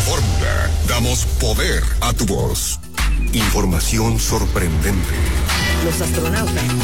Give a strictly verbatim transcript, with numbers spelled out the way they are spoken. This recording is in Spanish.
Fórmula. Damos poder a tu voz. Información sorprendente. Los astronautas